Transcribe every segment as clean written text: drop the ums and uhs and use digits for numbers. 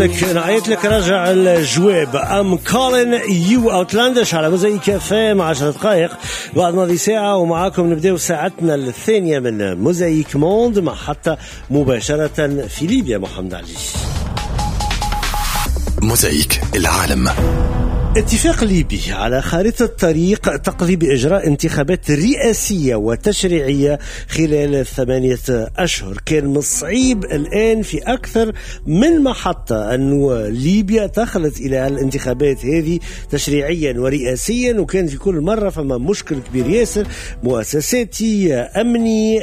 نعيط لك رجع الجواب I'm calling you outlandish على موزايك FM 10 دقائق بعد ماضي ساعة، ومعاكم نبدأ ساعتنا الثانية من موزايك موند مع حتى مباشرة في ليبيا. محمد علي. موزايك العالم. اتفاق ليبي على خارطة طريق تقضي بإجراء انتخابات رئاسية وتشريعية خلال 8 أشهر. كان من الصعيب الآن في أكثر من محطة أن ليبيا دخلت إلى الانتخابات هذه تشريعيا ورئاسيا، وكان في كل مرة فما مشكل كبير ياسر مؤسساتي أمني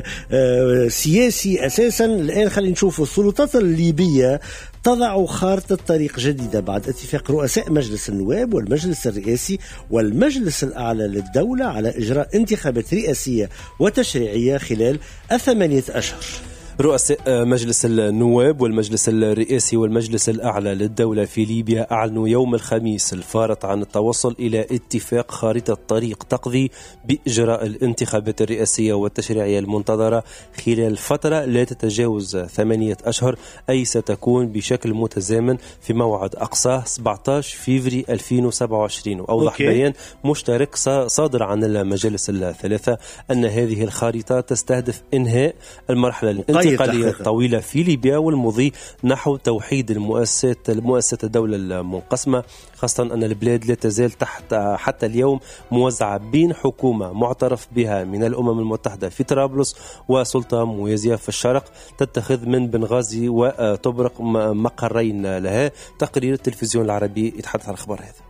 سياسي أساسا. الآن خلينا نشوف السلطات الليبية تضع خارطة طريق جديدة بعد اتفاق رؤساء مجلس النواب والمجلس الرئاسي والمجلس الأعلى للدولة على إجراء انتخابات رئاسية وتشريعية خلال 8 أشهر. رؤساء مجلس النواب والمجلس الرئاسي والمجلس الأعلى للدولة في ليبيا أعلنوا يوم الخميس الفارط عن التوصل إلى اتفاق خارطة طريق تقضي بإجراء الانتخابات الرئاسية والتشريعية المنتظرة خلال فترة لا تتجاوز 8 أشهر، أي ستكون بشكل متزامن في موعد أقصاه 17 فيفري 2027. وأوضح بيان مشترك صادر عن المجالس الثلاثة أن هذه الخارطة تستهدف إنهاء المرحلة الانتقالية الطويلة في ليبيا والمضي نحو توحيد المؤسسات الدولة المنقسمة، خاصة أن البلاد لا تزال حتى اليوم موزعة بين حكومة معترف بها من الأمم المتحدة في طرابلس وسلطة موازية في الشرق تتخذ من بنغازي وطبرق مقرين لها. تقرير التلفزيون العربي يتحدث عن الخبر هذا.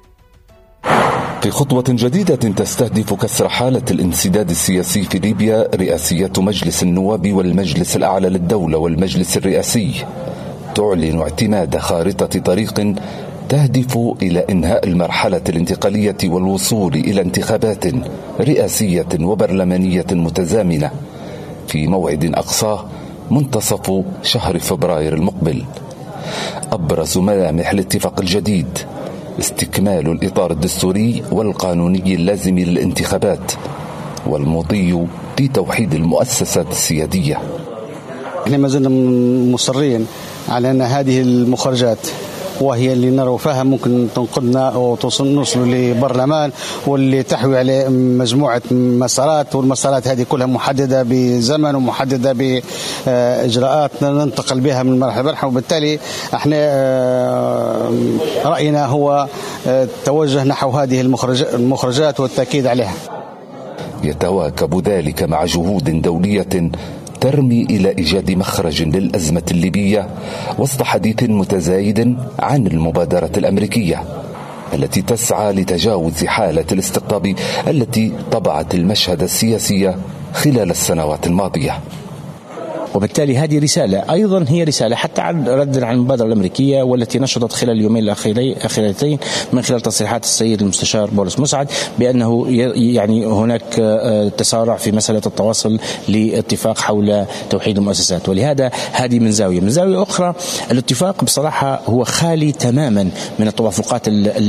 في خطوة جديدة تستهدف كسر حالة الانسداد السياسي في ليبيا، رئاسية مجلس النواب والمجلس الأعلى للدولة والمجلس الرئاسي تعلن اعتماد خارطة طريق تهدف إلى إنهاء المرحلة الانتقالية والوصول إلى انتخابات رئاسية وبرلمانية متزامنة في موعد أقصاه منتصف شهر فبراير المقبل. أبرز ملامح الاتفاق الجديد استكمال الإطار الدستوري والقانوني اللازم للانتخابات والمضي لتوحيد المؤسسات السيادية. احنا ما زلنا مصرين على أن هذه المخرجات وهي اللي نرى فيها ممكن تنقلنا أو نوصل لبرلمان واللي تحوي عليه مجموعة مسارات، والمسارات هذه كلها محددة بزمن ومحددة بإجراءات ننتقل بها من مرحلة لمرحلة، وبالتالي احنا رأينا هو توجه نحو هذه المخرجات والتأكيد عليها. يتواكب ذلك مع جهود دولية ترمي إلى إيجاد مخرج للأزمة الليبية وسط حديث متزايد عن المبادرة الأمريكية التي تسعى لتجاوز حالة الاستقطاب التي طبعت المشهد السياسي خلال السنوات الماضية. وبالتالي هذه رسالة أيضا هي رسالة حتى ردا على المبادرة الأمريكية والتي نشطت خلال اليومين الأخيرتين من خلال تصريحات السيد المستشار بولس مسعد بأنه يعني هناك تسارع في مسألة التواصل لاتفاق حول توحيد المؤسسات. ولهذا هذه من زاوية أخرى الاتفاق بصراحة هو خالي تماما من التوافقات